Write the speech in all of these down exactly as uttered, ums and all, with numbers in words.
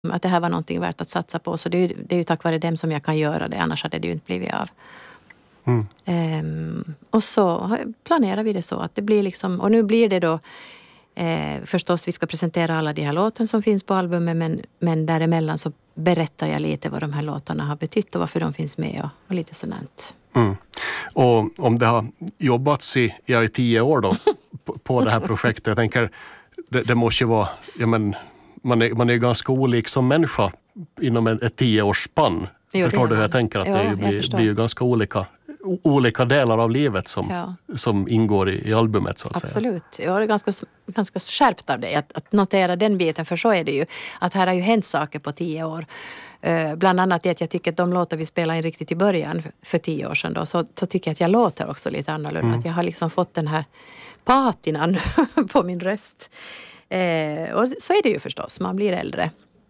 att det här var någonting värt att satsa på. Så det är, det är ju tack vare dem som jag kan göra det. Annars hade det ju inte blivit av. Mm. Um, och så planerar vi det så att det blir liksom, och nu blir det då eh, förstås vi ska presentera alla de här låtarna som finns på albumet, men, men däremellan så berättar jag lite vad de här låtarna har betytt och varför de finns med och, och lite sådant. Mm. Och om det har jobbats i, ja, i tio år då på, på det här projektet, jag tänker det, det måste ju vara, ja, men, man, är, man är ju ganska olik som människa inom en, ett tioårsspann. Jo, förstår du hur jag tänker? Att ja, det blir, blir ju ganska olika, olika delar av livet som, ja. som ingår i, i albumet så att Absolut. säga. Jag är ganska, ganska skärpt av det att, att notera den biten, för så är det ju att här har ju hänt saker på tio år. Uh, bland annat det att jag tycker att de låtar vi spelade in riktigt i början för, för tio år sedan då, så, så tycker jag att jag låter också lite annorlunda. Mm. Att jag har liksom fått den här patinan på min röst. Uh, och så är det ju förstås, man blir äldre.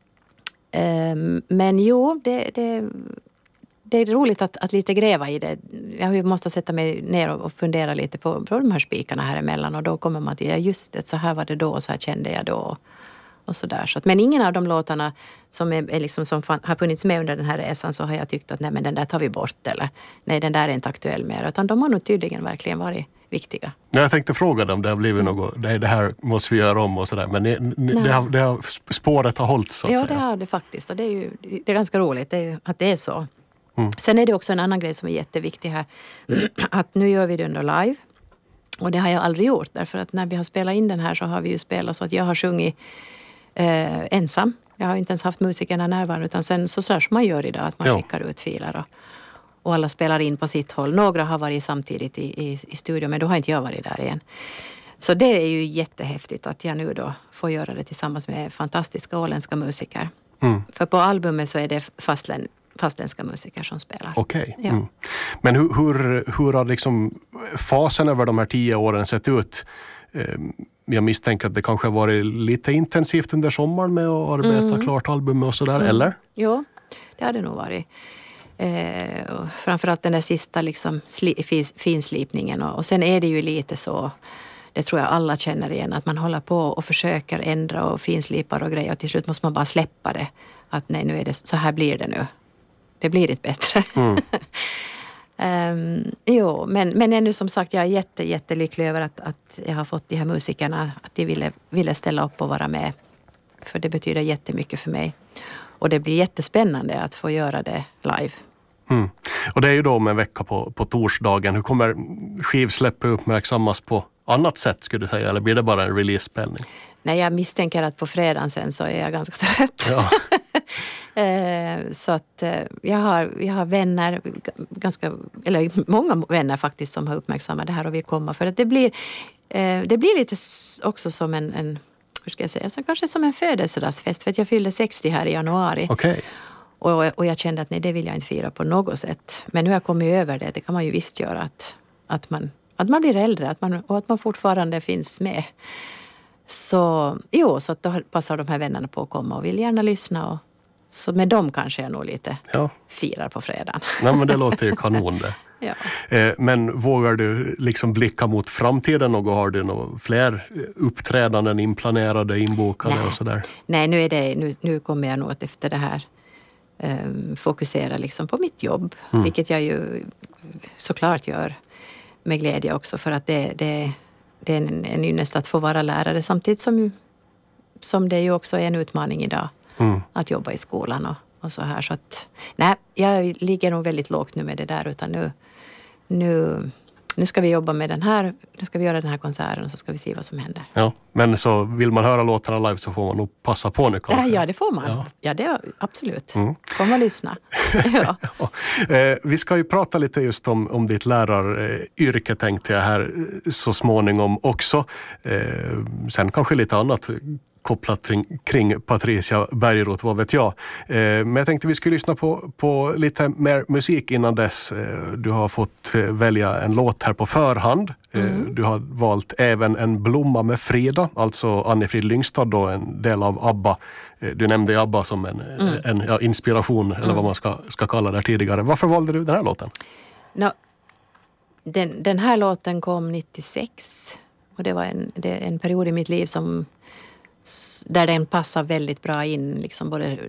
Uh, men jo, det, det, det är roligt att, att lite gräva i det. Jag måste sätta mig ner och, och fundera lite på, på de här spikarna här emellan. Och då kommer man till, ja just det, så här var det då och så här kände jag då. Och så där. Så att, men ingen av de låtarna som, är, är liksom, som fan, har funnits med under den här resan så har jag tyckt att nej, men den där tar vi bort eller nej, den där är inte aktuell mer. Utan de har nog tydligen verkligen varit viktiga. Jag tänkte fråga dem, det har blivit något, nej, det här måste vi göra om och sådär. Men det, det har, det har, spåret har hållit så att ja, säga. Ja, det har det faktiskt. Och det är ju det är ganska roligt det är ju, att det är så. Mm. Sen är det också en annan grej som är jätteviktig här. Att nu gör vi det under live. Och det har jag aldrig gjort. Därför att när vi har spelat in den här så har vi ju spelat så att jag har sjungit Eh, ensam. Jag har inte ens haft musikerna närvarande utan sen så sådär som man gör idag att man ja. skickar ut filer och, och alla spelar in på sitt håll. Några har varit samtidigt i, i, i studion men då har inte jag varit där igen. Så det är ju jättehäftigt att jag nu då får göra det tillsammans med fantastiska åländska musiker. Mm. För på albumet så är det fastlän, fastländska musiker som spelar. Okej. Okay. Ja. Mm. Men hur, hur, hur har liksom fasen över de här tio åren sett ut? Jag misstänker att det kanske har varit lite intensivt under sommaren med att arbeta mm. klart albumet och sådär, mm. eller? Jo, det har det nog varit. Eh, och framförallt den där sista liksom sli, finslipningen. Och, och sen är det ju lite så, det tror jag alla känner igen, att man håller på och försöker ändra och finslipar och grejer. Och till slut måste man bara släppa det. Att nej, nu är det, så här blir det nu. Det blir inte bättre. Mm. Um, jo, men, men ännu som sagt, jag är jätte, jättelycklig över att, att jag har fått de här musikerna, att de ville, ville ställa upp och vara med. För det betyder jättemycket för mig. Och det blir jättespännande att få göra det live. Mm. Och det är ju då om en vecka på, på torsdagen. Hur kommer skivsläppet uppmärksammas på annat sätt skulle du säga? Eller blir det bara en release-spelning? Nej, jag misstänker att på fredagen sen så är jag ganska trött. Ja. Så att jag har, jag har vänner, ganska, eller många vänner faktiskt som har uppmärksammat det här och vill komma. För att det blir, det blir lite också som en, en hur ska jag säga, så kanske som en födelsedagsfest. För att jag fyllde sextio här i januari. Okay. Och, och jag kände att nej, det vill jag inte fira på något sätt. Men nu har jag kommit över det, det kan man ju visst göra. Att, att, man, att man blir äldre att man, och att man fortfarande finns med. Så jo, så att då passar de här vännerna på att komma och vill gärna lyssna. Och, så med dem kanske jag nog lite ja. firar på fredagen. Nej, men det låter ju kanon det. Ja. Eh, men vågar du liksom blicka mot framtiden och har du några fler uppträdanden inplanerade, inbokade Nej. och sådär? Nej, nu, är det, nu, nu kommer jag nog att efter det här um, fokusera liksom på mitt jobb. Mm. Vilket jag ju såklart gör med glädje också. För att det, det, det är en, en ynnest att få vara lärare samtidigt som, som det ju också är en utmaning idag. Mm. Att jobba i skolan och, och så här. Så att, nej, jag ligger nog väldigt lågt nu med det där. Utan nu, nu, nu ska vi jobba med den här, nu ska vi göra den här konserten och så ska vi se vad som händer. Ja, men så vill man höra låtarna live så får man nog passa på nu kanske. Ja, ja det får man. Ja, ja det absolut. Mm. Kom och lyssna. Ja. Ja. Eh, vi ska ju prata lite just om, om ditt läraryrke tänkte jag här så småningom också. Eh, sen kanske lite annat kopplat kring, kring Patricia Bergeroth, vad vet jag. Eh, men jag tänkte vi skulle lyssna på, på lite mer musik innan dess. Eh, du har fått eh, välja en låt här på förhand. Eh, mm. Du har valt även En blomma med Frida, alltså Anne-Frid Lyngstad då, en del av ABBA. Eh, du nämnde ABBA som en, mm. en ja, inspiration, eller mm. vad man ska, ska kalla det tidigare. Varför valde du den här låten? No, den, den här låten kom nittiosex och det var en, det, en period i mitt liv som där den passar väldigt bra in, liksom både